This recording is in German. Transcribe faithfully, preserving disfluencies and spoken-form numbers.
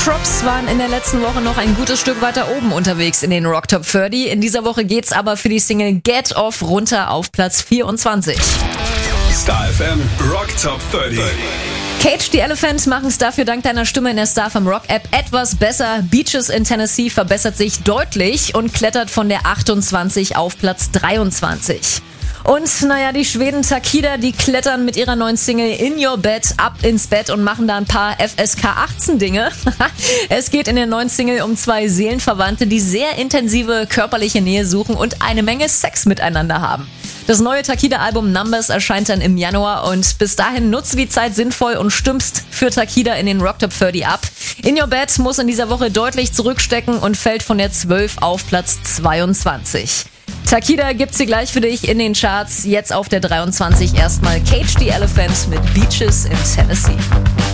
Trops waren in der letzten Woche noch ein gutes Stück weiter oben unterwegs in den Rock Top dreißig. In dieser Woche geht's aber für die Single Get Off runter auf Platz vierundzwanzig. Star F M Rock Top dreißig. Cage the Elephant machen es dafür dank deiner Stimme in der Star F M Rock App etwas besser. Beaches in Tennessee verbessert sich deutlich und klettert von der achtundzwanzig auf Platz dreiundzwanzig. Und naja, die Schweden Takida, die klettern mit ihrer neuen Single In Your Bed ab ins Bett und machen da ein paar F S K achtzehn Dinge. Es geht in der neuen Single um zwei Seelenverwandte, die sehr intensive körperliche Nähe suchen und eine Menge Sex miteinander haben. Das neue Takida-Album Numbers erscheint dann im Januar und bis dahin nutze die Zeit sinnvoll und stimmst für Takida in den Rock Top dreißig ab. In Your Bed muss in dieser Woche deutlich zurückstecken und fällt von der zwölf auf Platz zweiundzwanzig. Takida gibt's hier gleich für dich in den Charts. Jetzt auf der dreiundzwanzig erstmal Cage the Elephant mit Beaches in Tennessee.